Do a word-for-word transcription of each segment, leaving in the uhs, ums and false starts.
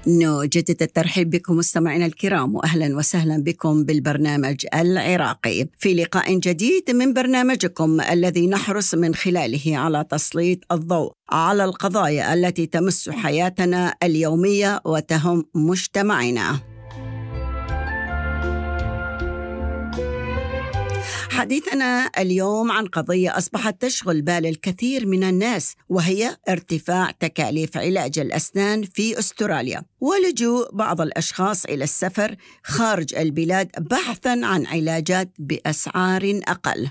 نجدد الترحيب بكم مستمعينا الكرام، وأهلا وسهلا بكم بالبرنامج العراقي في لقاء جديد من برنامجكم الذي نحرص من خلاله على تسليط الضوء على القضايا التي تمس حياتنا اليومية وتهم مجتمعنا. حديثنا اليوم عن قضية أصبحت تشغل بال الكثير من الناس، وهي ارتفاع تكاليف علاج الأسنان في أستراليا ولجوء بعض الأشخاص إلى السفر خارج البلاد بحثاً عن علاجات بأسعار أقل.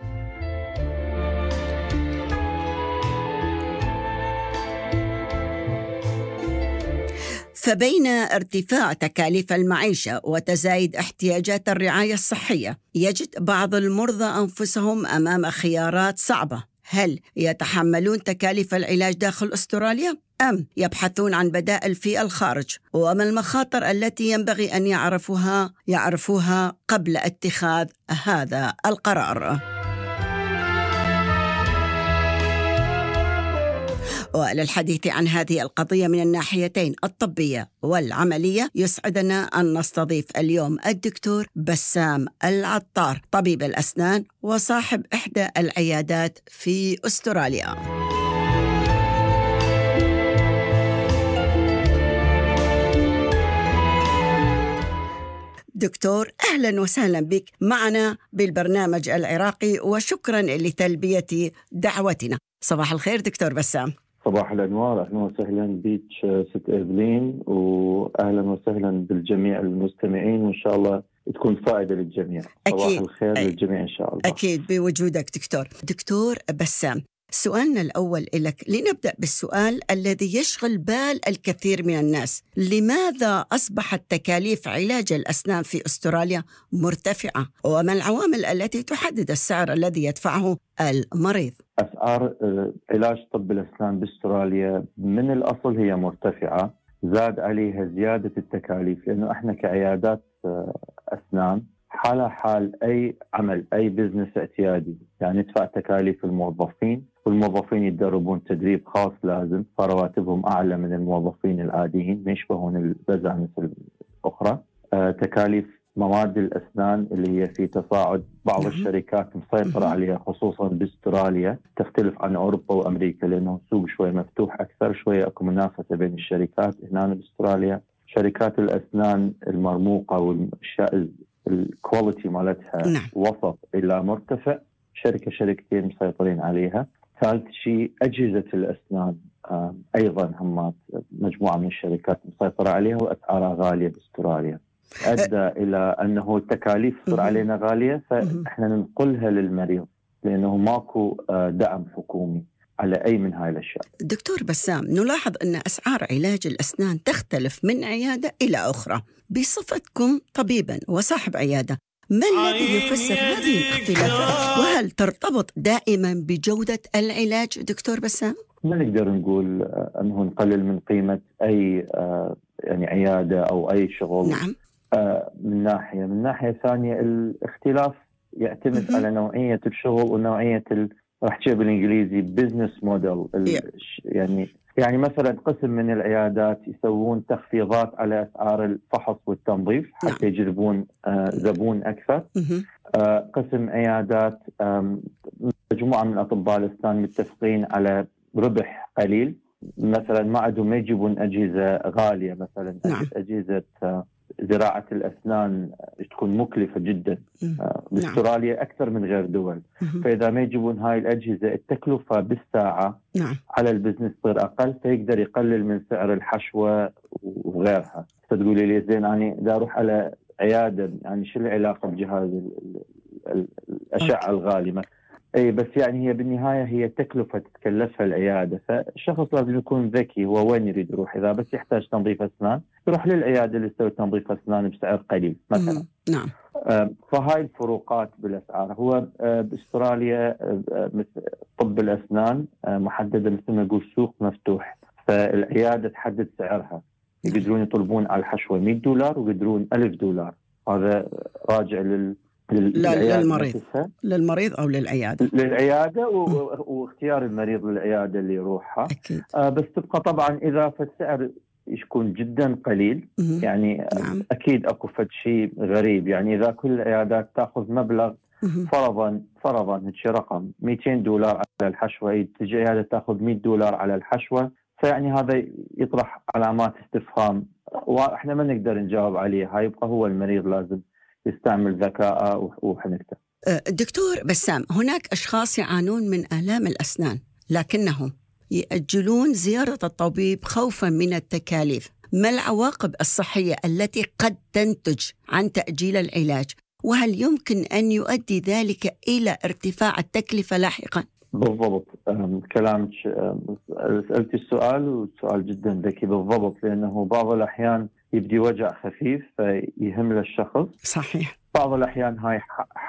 فبين ارتفاع تكاليف المعيشة وتزايد احتياجات الرعاية الصحية، يجد بعض المرضى أنفسهم أمام خيارات صعبة. هل يتحملون تكاليف العلاج داخل أستراليا أم يبحثون عن بدائل في الخارج؟ وما المخاطر التي ينبغي أن يعرفوها يعرفوها قبل اتخاذ هذا القرار؟ وللحديث عن هذه القضية من الناحيتين الطبية والعملية، يسعدنا أن نستضيف اليوم الدكتور بسام العطار، طبيب الأسنان وصاحب إحدى العيادات في أستراليا. دكتور، أهلا وسهلا بك معنا بالبرنامج العراقي، وشكرا لتلبية دعوتنا. صباح الخير دكتور بسام. صباح الأنوار، أهلا وسهلا بك ست إيفلين، وأهلا وسهلا بالجميع المستمعين، وإن شاء الله تكون فائدة للجميع. صباح أكيد. الخير أي. للجميع إن شاء الله. أكيد بوجودك دكتور. دكتور بسام، سؤالنا الأول لك، لنبدأ بالسؤال الذي يشغل بال الكثير من الناس: لماذا أصبحت تكاليف علاج الأسنان في أستراليا مرتفعة؟ وما العوامل التي تحدد السعر الذي يدفعه المريض؟ أسعار علاج طب الأسنان بأستراليا من الأصل هي مرتفعة، زاد عليها زيادة التكاليف، لأنه إحنا كعيادات أسنان حالة حال أي عمل، أي بزنس اعتيادي، يعني ندفع تكاليف الموظفين، والموظفين يتدربون تدريب خاص لازم، فرواتبهم أعلى من الموظفين العاديين، ما يشبهون البزنس الأخرى. أه تكاليف مواد الأسنان اللي هي في تصاعد، بعض الشركات مسيطرة عليها خصوصا باستراليا، تختلف عن أوروبا وأمريكا لأنه السوق شوي مفتوح أكثر، شوية أكو منافسة بين الشركات. هنا باستراليا شركات الأسنان المرموقة والأشياء الكواليتي مالتها نعم. وسط إلى مرتفع، شركة شركتين مسيطرين عليها. ثالث شيء أجهزة الأسنان أيضا هم مجموعة من الشركات مسيطرة عليها وأسعارها غالية باستراليا، أدى إلى أنه التكاليف تصير علينا غالية، فإحنا ننقلها للمريض لأنه ماكو دعم حكومي على أي من هاي الأشياء. دكتور بسام، نلاحظ أن أسعار علاج الأسنان تختلف من عيادة إلى أخرى. بصفتكم طبيبا وصاحب عيادة، ما الذي يفسر هذه الاختلافات؟ وهل ترتبط دائما بجودة العلاج دكتور بسام؟ ما نقدر نقول أنه نقلل من قيمة أي يعني عيادة أو أي شغل. نعم. من ناحية من ناحية ثانية الاختلاف يعتمد على نوعية الشغل ونوعية ال... راح تجيب بالإنجليزي business model. يعني يعني مثلا قسم من العيادات يسوون تخفيضات على أسعار الفحص والتنظيف حتى يجذبون آه زبون أكثر. آه قسم عيادات مجموعة من أطباء الأسنان متفقين على ربح قليل، مثلا ما عندهم ما يجيبون أجهزة غالية، مثلا أجهزة آه زراعة الأسنان تكون مكلفة جدا باستراليا أكثر من غير دول، فإذا ما يجيبون هاي الأجهزة التكلفة بالساعة نعم. على البزنس تصير أقل، فيقدر يقلل من سعر الحشوة وغيرها. فتقولي لي زين يعني إذا أروح على عيادة، يعني شو العلاقة بجهاز الأشعة الغالية؟ أي بس يعني هي بالنهاية هي تكلفة تتكلفها العيادة، فالشخص لازم يكون ذكي، هو وين يريد يروح. إذا بس يحتاج تنظيف أسنان يروح للعيادة اللي تسوي تنظيف أسنان بسعر قليل مثلا. نعم. فهاي الفروقات بالأسعار. هو باستراليا طب الأسنان محددة مثل ما نقول سوق مفتوح، فالعيادة تحدد سعرها، يقدرون يطلبون على الحشوة مئة دولار ويقدرون ألف دولار، هذا راجع لل للمريض للمريض أو للعيادة للعيادة و... واختيار المريض للعيادة اللي يروحها. أكيد. آه بس تبقى طبعا إضافة سعر يكون جدا قليل. مم. يعني نعم. أكيد أكو فد شيء غريب، يعني إذا كل العيادات تأخذ مبلغ مم. فرضا فرضا هالشي رقم مئتين دولار على الحشوة، تجي عيادة تأخذ مئة دولار على الحشوة، فيعني هذا يطرح علامات استفهام وإحنا ما نقدر نجاوب عليه. هاي يبقى هو المريض لازم يستعمل ذكاءه وحنكته. دكتور بسام، هناك أشخاص يعانون من آلام الأسنان لكنهم يأجلون زيارة الطبيب خوفا من التكاليف. ما العواقب الصحية التي قد تنتج عن تأجيل العلاج؟ وهل يمكن أن يؤدي ذلك إلى ارتفاع التكلفة لاحقا؟ بالضبط، كلامك سألت السؤال والسؤال جدا ذكي. بالضبط، لأنه بعض الأحيان يبدي وجع خفيف فيهم للشخص. صحيح. بعض الأحيان هاي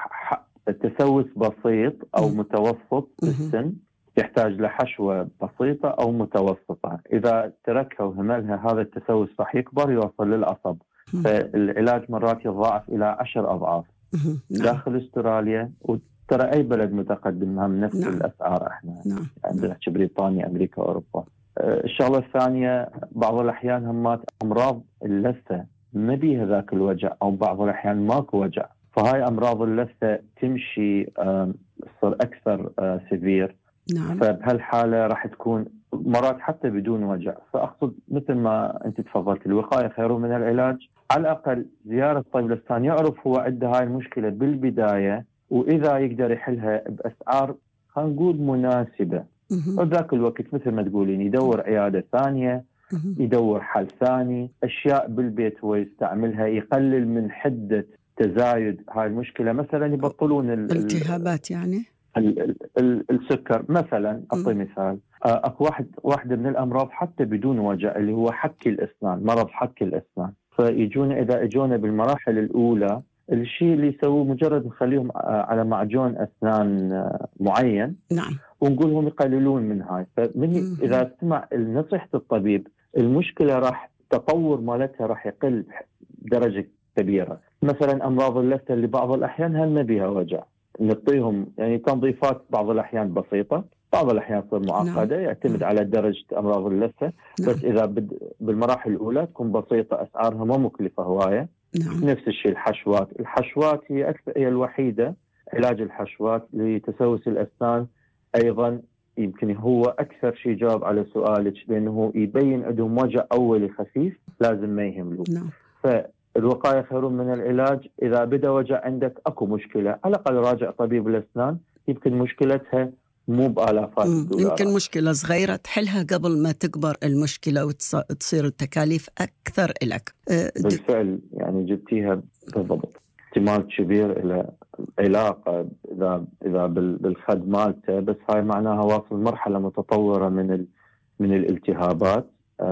تسوس بسيط أو م. متوسط في السن يحتاج لحشوة بسيطة أو متوسطة. إذا تركها وهملها هذا التسوس راح يكبر يوصل للعصب، م. فالعلاج مرات يتضاعف إلى عشر أضعاف داخل أستراليا. وترى أي بلد متقدم هم نفس نعم. الأسعار. إحنا نعم. عندنا بريطانيا، أمريكا، أوروبا. الشغلة الثانية بعض الأحيان همات أمراض اللثة ما بيها ذاك الوجع، أو بعض الأحيان ماكو وجع، فهاي أمراض اللثة تمشي تصير أكثر سيفير. نعم. فبهالحالة راح تكون مرات حتى بدون وجع. فأقصد مثل ما أنت تفضلت، الوقاية خير من العلاج. على الأقل زيارة طبيب الأسنان يعرف هو عنده هاي المشكلة بالبداية، وإذا يقدر يحلها بأسعار خلينا نقول مناسبة. وذاك الوقت مثل ما تقولين يدور عيادة ثانية، يدور حل ثاني، أشياء بالبيت هو يستعملها يقلل من حدة تزايد هاي المشكلة. مثلا يبطلون الالتهابات، يعني ال ال ال السكر مثلا. أعطي مثال، أكو واحد واحدة من الأمراض حتى بدون وجع اللي هو حك الأسنان، مرض حك الأسنان. فيجون إذا اجونا بالمراحل الأولى الشيء اللي يسووه مجرد نخليهم على معجون أسنان معين. نعم. ونقول لهم يقللون من هاي. فمن إذا سمع نصيحة الطبيب المشكلة راح تطور مالتها راح يقل درجة كبيرة. مثلا أمراض اللثة اللي بعض الأحيان هل ما بيها وجع، نعطيهم يعني تنظيفات بعض الأحيان بسيطة، بعض الأحيان تصير معقدة. نعم. يعتمد على درجة أمراض اللثة. نعم. بس إذا بالمراحل الأولى تكون بسيطة أسعارها ما مكلفة هواية. نعم. نفس الشيء الحشوات. الحشوات هي أكثر هي الوحيدة، علاج الحشوات لتسوس الأسنان أيضا يمكن هو أكثر شيء جاوب على سؤالك، لأنه يبين عندهم وجع أولي خفيف لازم ما يهملوا. نعم. فالوقاية خير من العلاج. إذا بدأ وجع عندك أكو مشكلة، على الأقل راجع طبيب الأسنان، يمكن مشكلتها مو بآلافات الدولارات، يمكن مشكلة صغيرة تحلها قبل ما تكبر المشكلة وتصير التكاليف أكثر لك. بالفعل يعني جبتيها بالضبط. احتمال كبير إلى علاقة إذا إذا بالخد مالته، بس هاي معناها واصل مرحلة متطورة من ال من الالتهابات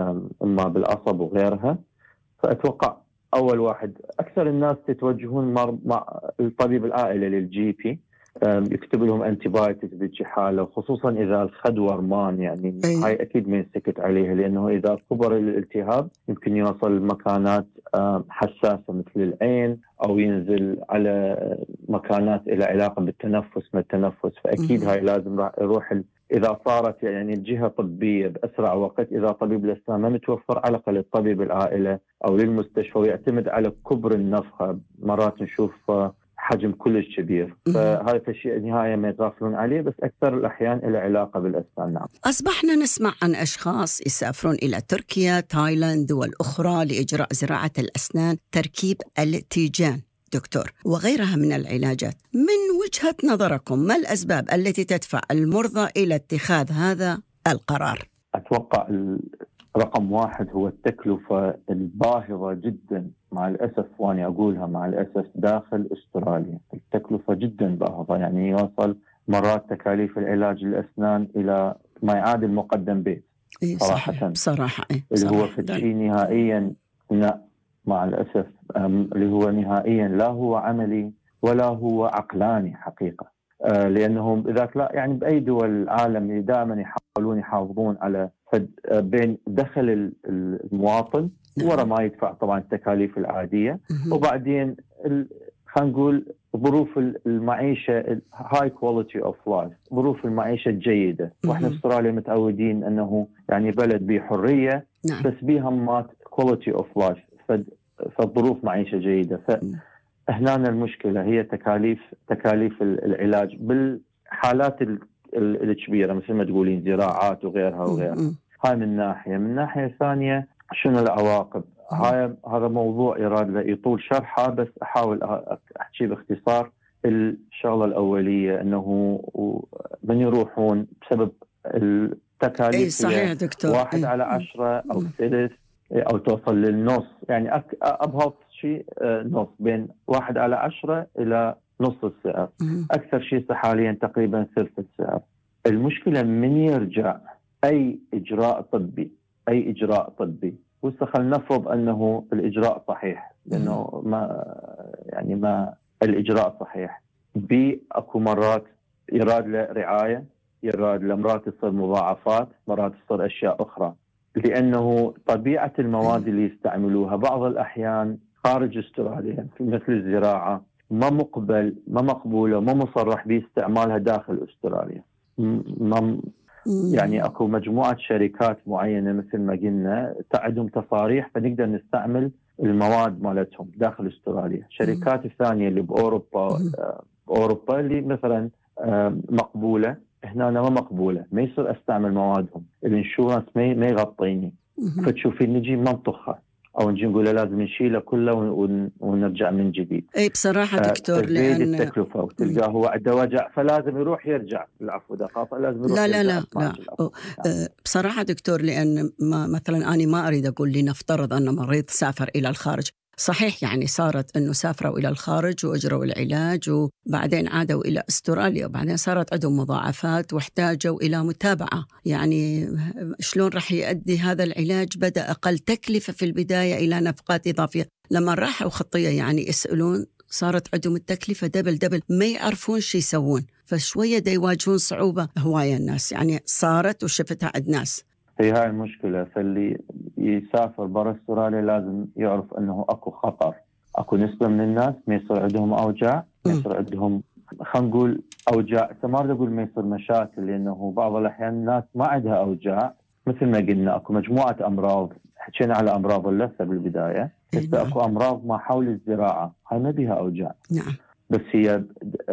إما بالعصب وغيرها. فأتوقع أول واحد أكثر الناس تتوجهون مع الطبيب العائلة للجي بي، يكتب لهم أنتيبايوتيك بهيجي حالة، وخصوصا إذا الخد ورمان. يعني أي. هاي أكيد ما ينسكت عليها، لأنه إذا كبر الالتهاب يمكن يوصل لمكانات حساسة مثل العين، أو ينزل على مكانات إلى علاقة بالتنفس ما التنفس. فأكيد هاي لازم يروح إذا صارت يعني الجهة طبية بأسرع وقت. إذا طبيب الأسنان ما متوفر على الأقل الطبيب العائلة أو للمستشفى، ويعتمد على كبر النفخة. مرات نشوف حجم كلش كبير، فهذا الشيء النهاية ما يتغافلون عليه، بس أكثر الأحيان إلى علاقة بالأسنان. نعم. أصبحنا نسمع عن أشخاص يسافرون إلى تركيا، تايلاند، دول أخرى لإجراء زراعة الأسنان، تركيب التيجان دكتور وغيرها من العلاجات. من وجهة نظركم ما الأسباب التي تدفع المرضى إلى اتخاذ هذا القرار؟ أتوقع رقم واحد هو التكلفة الباهظة جدا، مع الأسف وأنا أقولها مع الأسف، داخل أستراليا التكلفة جدا باهظة. يعني يوصل مرات تكاليف العلاج الأسنان إلى ما يعادل مقدم بيت. إيه صراحة بصراحة إيه اللي هو في الشيء نهائيا لا، مع الأسف اللي هو نهائيا لا هو عملي ولا هو عقلاني حقيقة. آه لأنهم إذا لا يعني بأي دول العالم دائما يحاولون يحافظون على بين دخل المواطن ورا ما يدفع طبعا التكاليف العادية، وبعدين خلينا نقول ظروف المعيشة هاي كواليتي اوف لايف، ظروف المعيشة الجيدة. واحنا في استراليا متعودين انه يعني بلد بحرية، نعم. بس بيها مات كواليتي اوف لايف، فالظروف معيشة جيدة. فهنا المشكلة هي تكاليف تكاليف العلاج بالحالات الكبيرة مثل ما تقولين زراعات وغيرها وغيرها. هاي من ناحية. من ناحية ثانية شنو العواقب؟ هاي هذا موضوع يراد له يطول شرحه، بس أحاول أحكي باختصار. الشغلة الأولية أنه من يروحون بسبب التكاليف، أي صحيح دكتور، واحد أي. على عشرة أو ثلث أو توصل للنص، يعني أبهض شيء نص، بين واحد على عشرة إلى نص السعر. أكثر شيء حاليا تقريبا ثلث السعر. المشكلة من يرجع أي إجراء طبي أي إجراء طبي وهسه خلينا نفرض أنه الإجراء صحيح، لأنه ما يعني ما الإجراء صحيح، بي أكو مرات يراد له رعاية، يراد له مرات تصير مضاعفات، مرات تصير أشياء أخرى، لأنه طبيعة المواد اللي يستعملوها بعض الأحيان خارج استراليا مثل الزراعة ما مقبل ما مقبولة ما مصرح باستعمالها داخل استراليا. ما يعني اكو مجموعه شركات معينه مثل ما قلنا عندهم تصاريح فنقدر نستعمل المواد مالتهم داخل استراليا. شركات الثانيه اللي باوروبا اوروبا اللي مثلا مقبوله، هنا ما مقبوله، ما يصير استعمل موادهم، الانشورنس ما يغطيني. فتشوفين نجي منطقه او نجي نقول لازم نشيله كله ونرجع من جديد. اي بصراحه دكتور، لان التكلفه وتلقاه هو عنده وجع فلازم يروح يرجع. العفو دقيقه، لازم يروح لا يرجع. لا لا لا بصراحه دكتور، لان ما مثلا انا ما اريد اقول لنفترض ان مريض سافر الى الخارج، صحيح يعني صارت أنه سافروا إلى الخارج وأجروا العلاج وبعدين عادوا إلى أستراليا وبعدين صارت عندهم مضاعفات واحتاجوا إلى متابعة. يعني شلون رح يؤدي هذا العلاج؟ بدأ أقل تكلفة في البداية إلى نفقات إضافية، لما راحوا خطية يعني يسألون صارت عندهم التكلفة دبل دبل، ما يعرفون شو يسوون، فشوية دا يواجهون صعوبة هواية الناس. يعني صارت وشفتها عند ناس. هي هاي المشكلة. فاللي يسافر برا استراليا لازم يعرف أنه أكو خطر، أكو نسبة من الناس ما يصير عندهم أوجاع، ما يصير عندهم خلينا نقول أوجاع، ما أريد أقول ما يصير مشاكل، لأنه بعض الأحيان الناس ما عندها أوجاع. مثل ما قلنا أكو مجموعة أمراض، حكينا على أمراض اللثة بالبداية، بس أكو أمراض ما حول الزراعة هاي ما بيها أوجاع. نعم. بس هي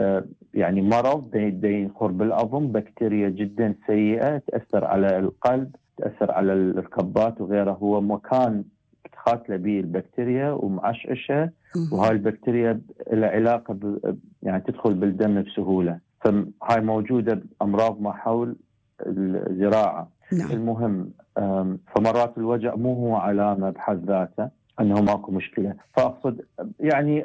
يعني مرض ينخر بالعظم، بكتيريا جدا سيئة تأثر على القلب، تأثر على الركبات وغيره. هو مكان تخاتله به البكتيريا ومعشعشة، وهاي البكتيريا لها علاقة ب... يعني تدخل بالدم بسهولة. فهاي موجودة بأمراض ما حول الزراعة. نعم. المهم فمرات الوجع مو هو علامة بحد ذاته أنه ماكو مشكلة. فأقصد يعني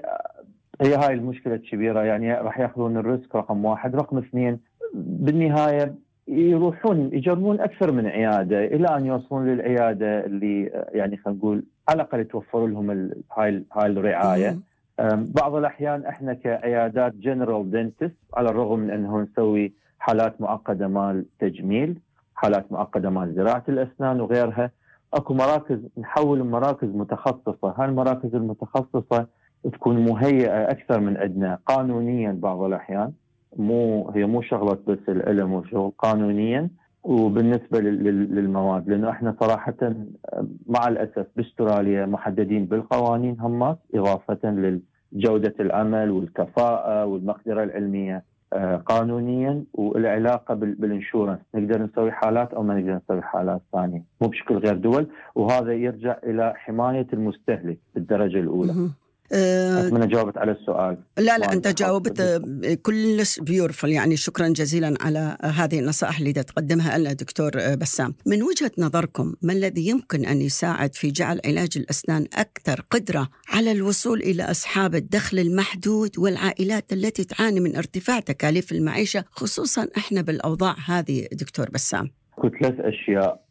هي هاي المشكلة الكبيرة، يعني راح يأخذون الريسك رقم واحد. رقم اثنين بالنهاية يروحون يجربون أكثر من عيادة إلى أن يوصلون للعيادة اللي يعني خلينا نقول على الأقل توفر لهم هاي هاي الرعاية. بعض الأحيان إحنا كعيادات جنرال دنتست، على الرغم من أنه نسوي حالات معقدة مال تجميل، حالات معقدة مال زراعة الأسنان وغيرها، أكو مراكز نحول مراكز متخصصة. هاي المراكز المتخصصة تكون مهيئة أكثر من عندنا قانونيا بعض الأحيان، مو هي مو شغلة بس العلم وشغل قانونيا. وبالنسبة للمواد، لأنه إحنا صراحة مع الأسف باستراليا محددين بالقوانين همات، إضافة لجودة العمل والكفاءة والمقدرة العلمية قانونيا، والعلاقة بالانشورنس نقدر نسوي حالات أو ما نقدر نسوي حالات ثانية، مو بشكل غير دول. وهذا يرجع إلى حماية المستهلك بالدرجة الأولى. أتمنى جاوبت على السؤال. لا لا أنت جاوبت كلش بيورفل، يعني شكرا جزيلا على هذه النصائح اللي تقدمها لنا دكتور بسام. من وجهة نظركم ما الذي يمكن أن يساعد في جعل علاج الأسنان أكثر قدرة على الوصول إلى أصحاب الدخل المحدود والعائلات التي تعاني من ارتفاع تكاليف المعيشة، خصوصا إحنا بالأوضاع هذه دكتور بسام؟ ثلاث أشياء.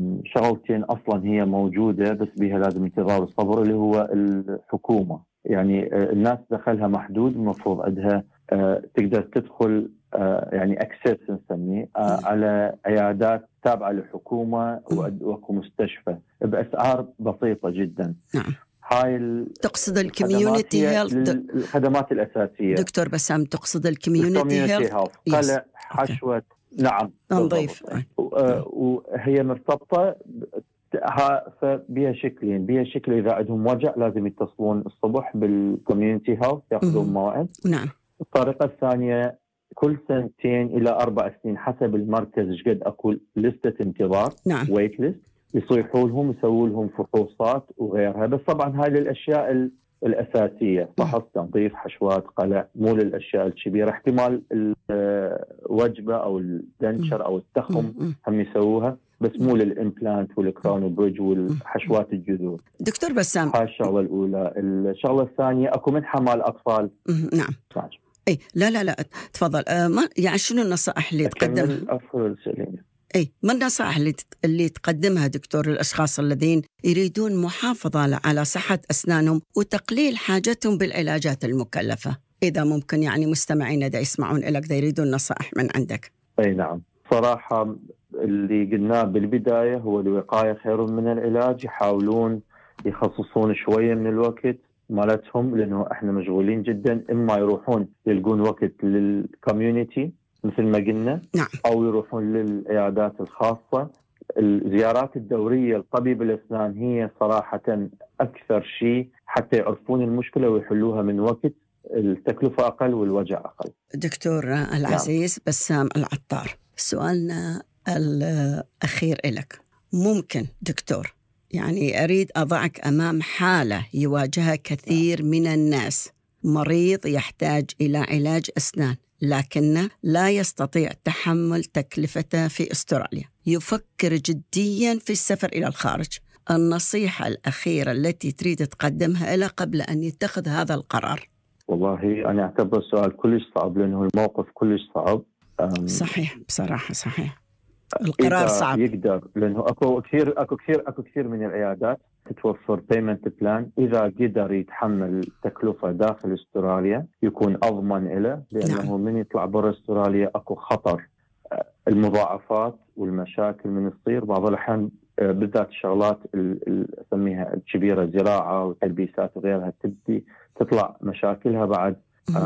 شغلتين أصلا هي موجودة بس بها لازم انتظار والصبر، اللي هو الحكومة. يعني الناس دخلها محدود، المفروض عندها تقدر تدخل يعني أكسس نسميه على عيادات تابعة للحكومة وأكو مستشفى بأسعار بسيطة جدا. هاي تقصد الكوميونتي هيلث؟ الخدمات الأساسية دكتور بسام، تقصد الكوميونتي هيلث؟ قلع، حشوة. نعم، نضيف. وهي مرتبطة فبيها شكلين، بيها شكل إذا عندهم وجع لازم يتصلون الصبح بالكوميونتي هيلث يأخذون موعد. نعم. الطريقة الثانية كل سنتين إلى أربع سنين حسب المركز إيش قد أكو لستة انتظار. نعم. ويت ليست، يصيحوا لهم يسووا لهم فحوصات وغيرها. بس طبعا هاي للأشياء الأساسية، فحص، تنظيف، حشوات، قلع، مو للأشياء الكبيرة. احتمال الوجبة أو الدنشر أو التخم هم يسووها، بس مو للإمبلانت والكراون بريدج والحشوات الجذور. دكتور بسام، هاي الشغلة الأولى. الشغلة الثانية أكو منحة مال أطفال. نعم. صحيح. اي لا لا لا تفضل. آه ما يعني شنو النصائح اللي تقدمها؟ اي ما النصائح اللي اللي تقدمها دكتور للاشخاص الذين يريدون محافظة على صحة اسنانهم وتقليل حاجتهم بالعلاجات المكلفة؟ اذا ممكن يعني مستمعين دا يسمعون لك دا يريدون نصائح من عندك. اي نعم، صراحة اللي قلناه بالبداية هو الوقاية خير من العلاج. يحاولون يخصصون شوية من الوقت مالتهم، لأنه إحنا مشغولين جدا، إما يروحون يلقون وقت للكوميونيتي مثل ما قلنا. نعم. أو يروحون للعيادات الخاصة. الزيارات الدورية لطبيب الأسنان هي صراحة أكثر شيء حتى يعرفون المشكلة ويحلوها من وقت، التكلفة أقل والوجع أقل. دكتور العزيز. نعم. بسام العطار، سؤالنا الأخير لك. ممكن دكتور يعني أريد أضعك أمام حالة يواجهها كثير من الناس، مريض يحتاج إلى علاج أسنان لكنه لا يستطيع تحمل تكلفته في أستراليا، يفكر جديا في السفر إلى الخارج. النصيحة الأخيرة التي تريد تقدمها له قبل أن يتخذ هذا القرار؟ والله أنا أعتبر السؤال كلش صعب، لأنه الموقف كلش صعب. صحيح، بصراحة صحيح القرار صعب. يقدر، لأنه أكو كثير أكو كثير أكو كثير من العيادات تتوفر بيمنت بلان. إذا قدر يتحمل تكلفة داخل أستراليا يكون أضمن له، لأنه نعم. من يطلع برا أستراليا أكو خطر المضاعفات والمشاكل من تصير بعض الأحيان، بالذات الشغلات اللي أسميها الكبيرة، زراعة وتلبيسات وغيرها، تبدي تطلع مشاكلها بعد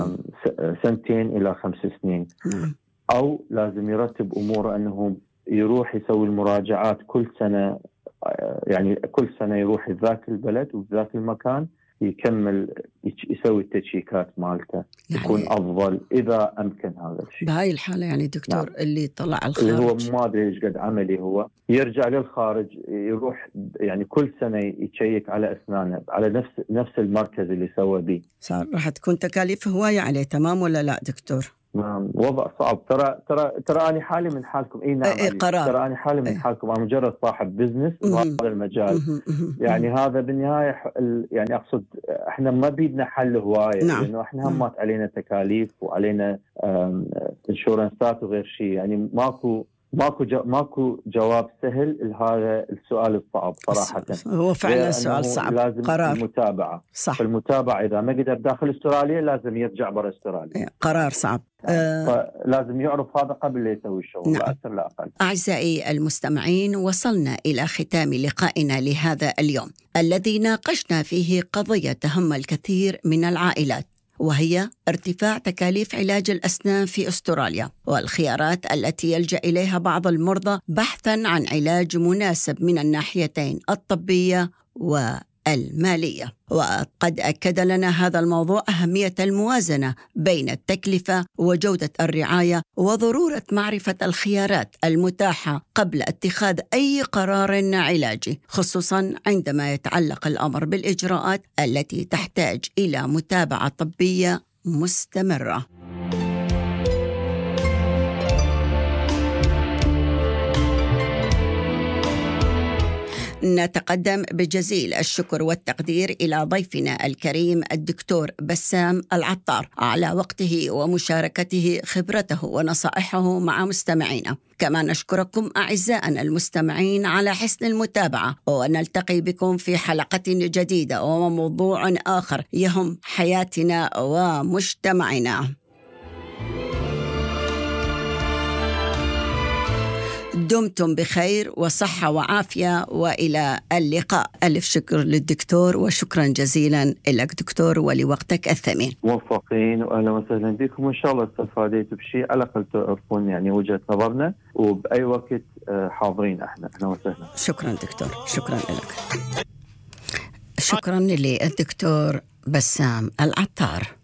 سنتين إلى خمس سنين. نعم. أو لازم يرتب أموره أنه يروح يسوي المراجعات كل سنة، يعني كل سنة يروح ذاك البلد وذاك المكان يكمل يسوي التشيكات مالته. يعني يكون أفضل إذا أمكن هذا الشيء. بهاي الحالة يعني دكتور نعم. اللي طلع الخارج، اللي هو ما أدري إيش قد عملي، هو يرجع للخارج يروح يعني كل سنة يتشيك على أسنانه على نفس نفس المركز اللي سوى به. صار راح تكون تكاليف هواية عليه، تمام ولا لا دكتور؟ نعم، وضع صعب. ترى ترى ترى أنا حالي من حالكم. إيه نعم. إيه قرار. ترى أنا حالي من إيه. حالكم. أنا مجرد صاحب بزنس بهذا المجال. يعني هذا بالنهاية يعني أقصد إحنا ما بيدنا حل هواية. نعم. لأنه إحنا همات علينا تكاليف وعلينا إنشورنسات وغير شيء. يعني ماكو ماكو جو ماكو جواب سهل لهذا السؤال الصعب صراحة. هو فعلا سؤال صعب. لازم قرار. المتابعة. صح. المتابعة إذا ما قدر داخل أستراليا لازم يرجع برا أستراليا. قرار صعب. فلازم يعرف هذا قبل لا يسوي الشغل. نعم. لا أكثر لا أقل. أعزائي المستمعين، وصلنا إلى ختام لقائنا لهذا اليوم الذي ناقشنا فيه قضية تهم الكثير من العائلات، وهي ارتفاع تكاليف علاج الأسنان في أستراليا والخيارات التي يلجأ إليها بعض المرضى بحثاً عن علاج مناسب من الناحيتين الطبية والمالية. وقد أكد لنا هذا الموضوع أهمية الموازنة بين التكلفة وجودة الرعاية، وضرورة معرفة الخيارات المتاحة قبل اتخاذ أي قرار علاجي، خصوصاً عندما يتعلق الأمر بالإجراءات التي تحتاج إلى متابعة طبية مستمرة. نتقدم بجزيل الشكر والتقدير إلى ضيفنا الكريم الدكتور بسام العطار على وقته ومشاركته خبرته ونصائحه مع مستمعينا. كما نشكركم أعزائنا المستمعين على حسن المتابعة، ونلتقي بكم في حلقة جديدة وموضوع آخر يهم حياتنا ومجتمعنا. دمتم بخير وصحة وعافية، وإلى اللقاء. ألف شكر للدكتور، وشكرا جزيلا لك دكتور ولوقتك الثمين. موفقين وأهلا وسهلا بكم، وإن شاء الله استفاديت بشيء على الأقل تعرفون يعني وجهة نظرنا، وبأي وقت حاضرين احنا. أهلا وسهلا. شكرا دكتور، شكرا لك. شكرا للدكتور بسام العطار.